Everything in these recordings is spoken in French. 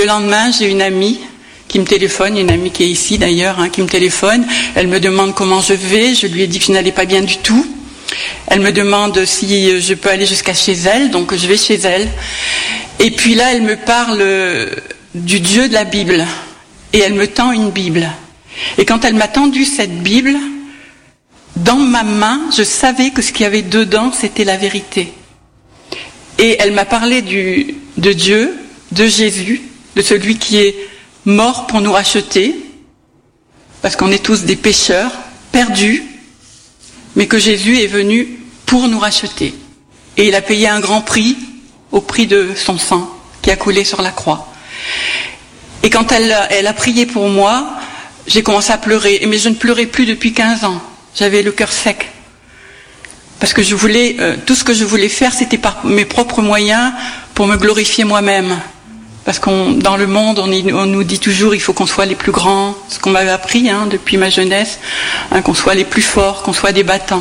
le lendemain, j'ai une amie qui me téléphone, une amie qui est ici d'ailleurs, qui me téléphone. Elle me demande comment je vais. Je lui ai dit que je n'allais pas bien du tout. Elle me demande si je peux aller jusqu'à chez elle, donc je vais chez elle. Et puis là, elle me parle du Dieu de la Bible. Et elle me tend une Bible. Et quand elle m'a tendu cette Bible, dans ma main, je savais que ce qu'il y avait dedans, c'était la vérité. Et elle m'a parlé de Dieu, de Jésus, de celui qui est mort pour nous racheter, parce qu'on est tous des pécheurs, perdus, mais que Jésus est venu pour nous racheter. Et il a payé un grand prix, au prix de son sang, qui a coulé sur la croix. Et quand elle a prié pour moi, j'ai commencé à pleurer. Mais je ne pleurais plus depuis 15 ans. J'avais le cœur sec. Parce que je voulais, tout ce que je voulais faire, c'était par mes propres moyens pour me glorifier moi-même. Parce dans le monde, on nous dit toujours, il faut qu'on soit les plus grands, ce qu'on m'avait appris depuis ma jeunesse, qu'on soit les plus forts, qu'on soit des battants.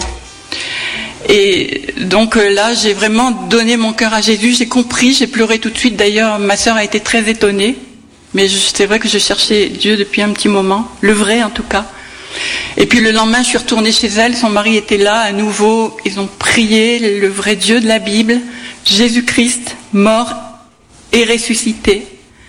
Et donc là, j'ai vraiment donné mon cœur à Jésus, j'ai compris, j'ai pleuré tout de suite. D'ailleurs, ma sœur a été très étonnée, mais c'est vrai que je cherchais Dieu depuis un petit moment, le vrai en tout cas. Et puis le lendemain, je suis retournée chez elle, son mari était là à nouveau, ils ont prié le vrai Dieu de la Bible, Jésus-Christ, mort et ressuscité.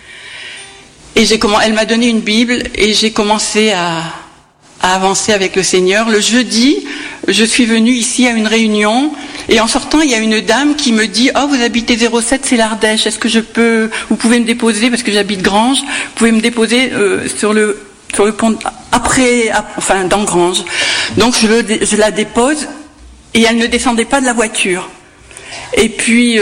Et elle m'a donné une Bible et j'ai commencé à avancer avec le Seigneur. Le jeudi, je suis venue ici à une réunion et en sortant, il y a une dame qui me dit « Oh, vous habitez 07, c'est l'Ardèche, est-ce que vous pouvez me déposer, parce que j'habite Granges, vous pouvez me déposer sur le pont dans Granges. » Donc je la dépose et elle ne descendait pas de la voiture. Et puis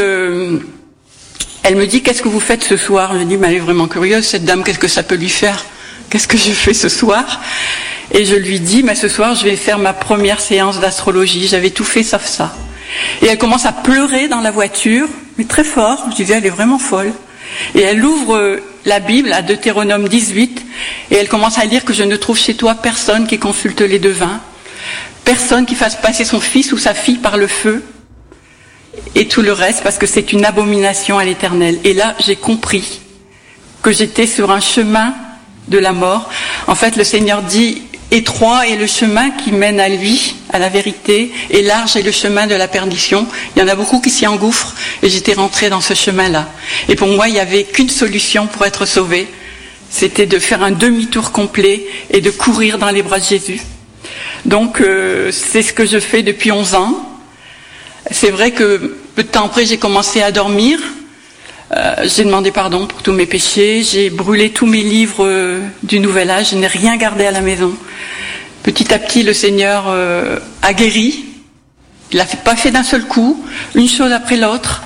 elle me dit « Qu'est-ce que vous faites ce soir ?» Je dis « Mais elle est vraiment curieuse, cette dame, qu'est-ce que ça peut lui faire? Qu'est-ce que je fais ce soir ?» Et je lui dis « Ce soir, je vais faire ma première séance d'astrologie. J'avais tout fait sauf ça. » Et elle commence à pleurer dans la voiture, mais très fort. Je disais « Elle est vraiment folle. » Et elle ouvre la Bible à Deutéronome 18 et elle commence à lire que je ne trouve chez toi personne qui consulte les devins, personne qui fasse passer son fils ou sa fille par le feu et tout le reste, parce que c'est une abomination à l'Éternel. Et là, j'ai compris que j'étais sur un chemin de la mort. En fait, le Seigneur dit « Étroit est le chemin qui mène à lui, à la vérité, et large est le chemin de la perdition. » Il y en a beaucoup qui s'y engouffrent, et j'étais rentrée dans ce chemin-là. Et pour moi, il n'y avait qu'une solution pour être sauvée, c'était de faire un demi-tour complet et de courir dans les bras de Jésus. Donc, c'est ce que je fais depuis 11 ans. C'est vrai que peu de temps après, j'ai commencé à dormir. J'ai demandé pardon pour tous mes péchés, j'ai brûlé tous mes livres du Nouvel Âge, je n'ai rien gardé à la maison. Petit à petit, le Seigneur a guéri. Il l'a pas fait d'un seul coup, une chose après l'autre.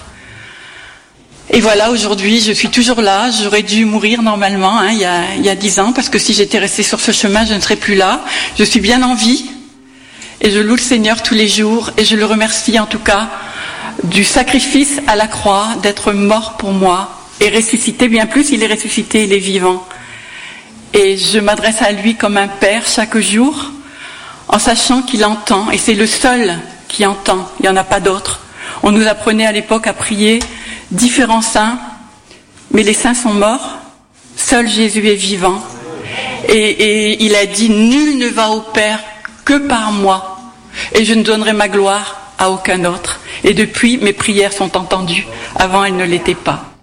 Et voilà, aujourd'hui, je suis toujours là. J'aurais dû mourir normalement il y a 10 ans, parce que si j'étais restée sur ce chemin, je ne serais plus là. Je suis bien en vie et je loue le Seigneur tous les jours et je le remercie en tout cas du sacrifice à la croix, d'être mort pour moi et ressuscité. Bien plus, il est ressuscité, il est vivant. Et je m'adresse à lui comme un père chaque jour, en sachant qu'il entend, et c'est le seul qui entend, il n'y en a pas d'autre. On nous apprenait à l'époque à prier différents saints, mais les saints sont morts, seul Jésus est vivant. Et il a dit « Nul ne va au Père que par moi, et je ne donnerai ma gloire à aucun autre. » Et depuis, mes prières sont entendues. Avant, elles ne l'étaient pas.